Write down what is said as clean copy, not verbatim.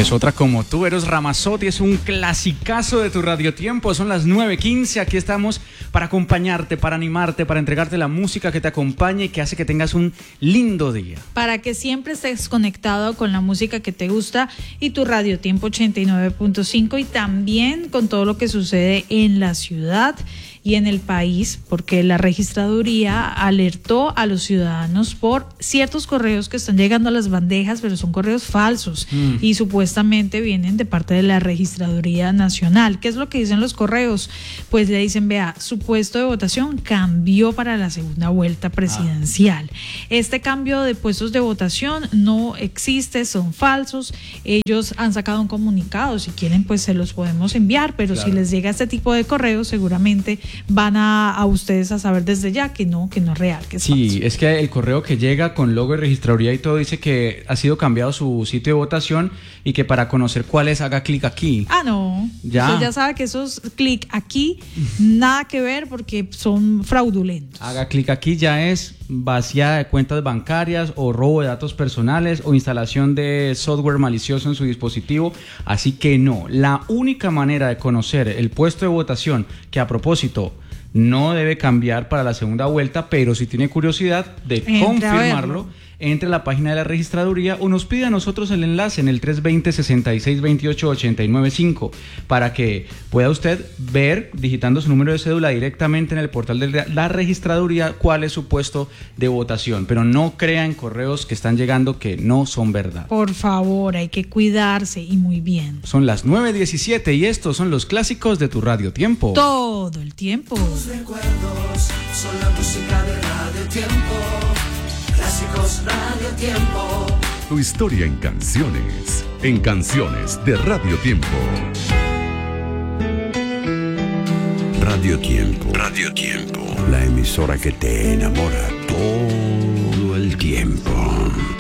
Es otra como tú, Eros Ramazzotti, es un clasicazo de tu radiotiempo. Son las 9:15, aquí estamos para acompañarte, para animarte, para entregarte la música que te acompañe y que hace que tengas un lindo día. Para que siempre estés conectado con la música que te gusta y tu radiotiempo 89.5 y también con todo lo que sucede en la ciudad y en el país, porque la registraduría alertó a los ciudadanos por ciertos correos que están llegando a las bandejas, pero son correos falsos y supuestamente vienen de parte de la Registraduría Nacional. ¿Qué es lo que dicen los correos? Pues le dicen, vea, su puesto de votación cambió para la segunda vuelta presidencial. Este cambio de puestos de votación no existe, son falsos. Ellos han sacado un comunicado, si quieren pues se los podemos enviar, pero claro, si les llega este tipo de correos seguramente van a ustedes a saber desde ya que no es real, que es falso. Sí, es que el correo que llega con logo de registraduría y todo dice que ha sido cambiado su sitio de votación y que para conocer cuál es haga clic aquí. Ah, no, usted ya sabe que esos clic aquí nada que ver porque son fraudulentos. Haga clic aquí ya es vaciada de cuentas bancarias o robo de datos personales o instalación de software malicioso en su dispositivo, así que no, la única manera de conocer el puesto de votación, que a propósito no debe cambiar para la segunda vuelta, pero si tiene curiosidad de confirmarlo, entre a la página de la registraduría o nos pide a nosotros el enlace en el 320-6628-895 para que pueda usted ver, digitando su número de cédula directamente en el portal de la registraduría, cuál es su puesto de votación. Pero no crea en correos que están llegando que no son verdad. Por favor, hay que cuidarse y muy bien. Son las 9:17 y estos son los clásicos de tu radiotiempo. Todo el tiempo. Tus recuerdos son la música de Radiotiempo. Clásicos Radiotiempo. Tu historia en canciones de Radiotiempo. Radiotiempo. La emisora que te enamora todo el tiempo.